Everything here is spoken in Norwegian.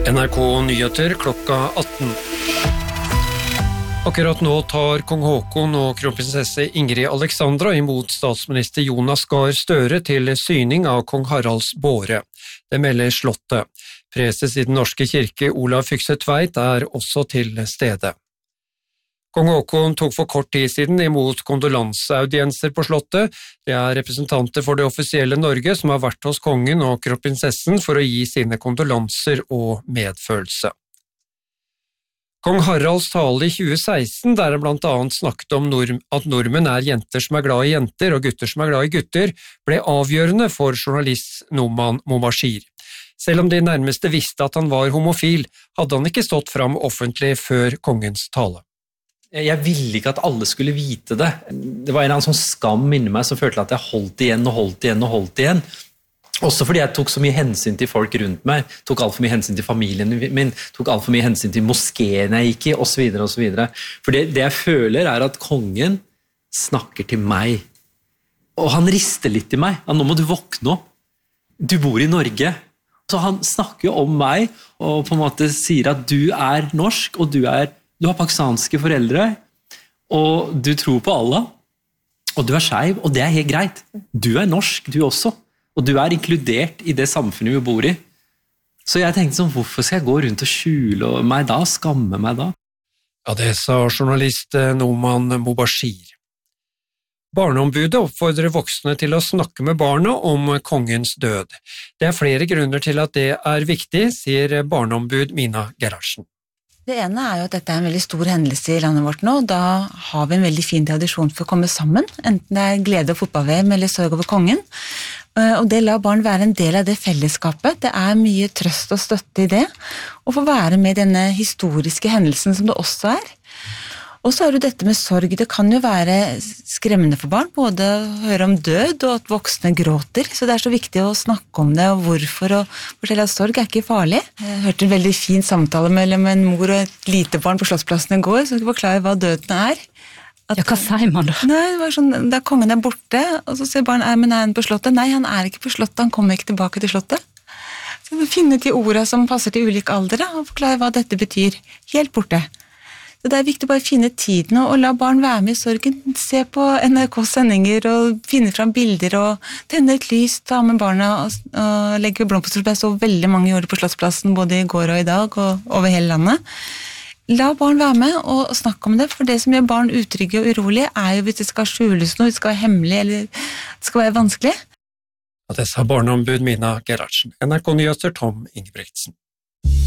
NRK Nyheter klokka 18. Akkurat nå tar kong Haakon og kronprinsesse Ingrid Alexandra imot statsminister Jonas Gahr Støre til syning av kong Haralds båre. Det melder Slottet. Preses i Den norske kirke Olav Fykse Tveit også til stede. Kong Haakon tok for kort tid siden imot kondolanseaudienser på Slottet. Det representanter for det offisielle Norge som har vært hos kongen og kronprinsessen for å gi sine kondolanser og medfølelse. Kong Haralds tale i 2016, der han blant annet snakket om at nordmenn jenter som glad i jenter og gutter som glad i gutter, ble avgjørende for journalist Noman Mobashir. Selv om de nærmeste visste at han var homofil, hadde han ikke stått fram offentlig før kongens tale. Jeg ville ikke at alle skulle vite det. Det var en eller annen sånn skam inni meg som følte at jeg holdt igjen. Også fordi jeg tok så mye hensyn til folk rundt meg, tok alt for mye hensyn til familien min, tok alt for mye hensyn til moskeen jeg gikk i, og så videre. For det jeg føler at kongen snakker til meg, og han rister litt til meg. Nå må du våkne opp. Du bor i Norge. Så han snakker jo om meg, og på en måte sier at du norsk, og du har pakistanske foreldre, og du tror på Allah, og du skeiv, og det helt greit. Du norsk, du også. Og du inkludert i det samfunnet vi bor i. Så jeg tenkte sånn, hvorfor skal jeg gå rundt og skjule meg da, skamme meg da? Ja, det sa journalist Noman Mobashir. Barneombudet oppfordrer voksne til å snakke med barna om kongens død. Det flere grunner til at det viktig, sier barneombud Mina Gerhardsen. Det ene jo at dette en veldig stor hendelse i landet vårt nå. Da har vi en veldig fin tradisjon for å komme sammen, enten det glede og fotball-VM eller sorg over kongen. Og det lar barn være en del av det fellesskapet. Det mye trøst og støtte i det, og få være med i denne historiske hendelsen som det også Og så det dette med sorg. Det kan jo være skremmende for barn, både å høre om død og at voksne gråter. Så det så viktig å snakke om det, og hvorfor, og fortelle at sorg ikke farlig. Jeg hørte en veldig fin samtale mellom en mor og et lite barn på Slottsplassen i går, som forklarer hva døden Hva sier man da? Nei, det var sånn, da kongen borte, og så sier barn, men han på Slottet? Nei, han ikke på Slottet, han kommer ikke tilbake til Slottet. Så finne de ordene som passer til ulike aldre, og forklare hva dette betyr. Helt borte. Så det viktig bare å finne tiden og la barn være med i sorgen. Se på NRK-sendinger og finne fram bilder og tenne et lys, ta med barna og legge blomster. Jeg så veldig mange gjorde det på Slottsplassen både i går og i dag og over hele landet. La barn være med og snakke om det, for det som gjør barn utrygge og urolige jo hvis det skal skjules noe, det skal være hemmelig eller det skal være vanskelig. Det sa barneombud Mina Gerhardsen. NRK Nyheter Tom Ingebrigtsen.